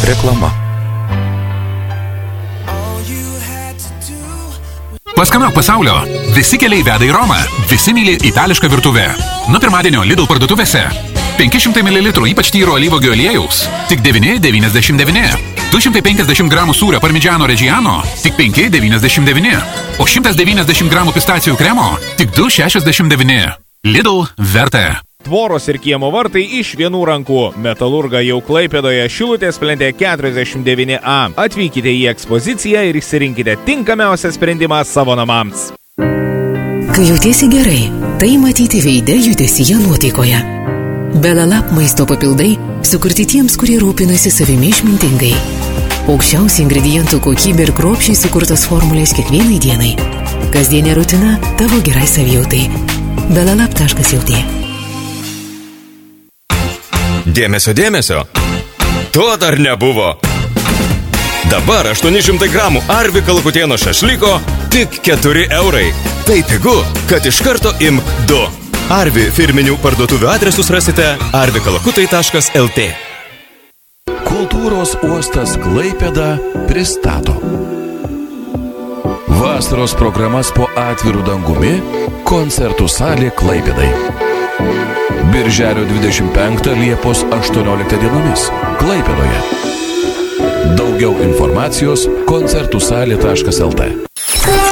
Reklama. Paskanauk pasaulio. Visi keliai veda į Romą. Visi myli itališką virtuvę. Nuo pirmadienio Lidl parduotuvėse. 500 ml ypač tyro alyvuogių aliejaus. Tik 9,99. 250 gramų sūrio parmigiano reggiano. Tik 5,99. O 190 gramų pistacijų kremo. Tik 2,69. Lidl verta. Tvoros ir kiemo vartai iš vienų rankų. Metalurga jau Klaipėdoje Šilutės plente 49A. Atvykite į ekspoziciją ir išsirinkite tinkamiausią sprendimą savo namams. Kai jautiesi gerai, tai matyti veide, judesyje, nuotaikoje. Belalap maisto papildai sukurti tiems, kurie rūpinasi savimi išmintingai. Aukščiausia ingredientų kokybė ir kruopščiai sukurtos formulės kiekvienai dienai. Kasdienė rutina tavo gerai savijautai. Belalap.lt. Dėmesio, dėmesio. To dar nebuvo. Dabar 800 gramų Arvi kalakutieno šašlyko tik 4 eurai. Tai pigu, kad iš karto imk 2. Arvi firminių parduotuvių adresus rasite arvikalakutai.lt. Kultūros uostas Klaipėda pristato vasaros programas po atvirų dangumi koncertų salė Klaipėdai. Birželio 25 Liepos 18 dienomis Klaipėdoje. Daugiau informacijos koncertusalė.lt.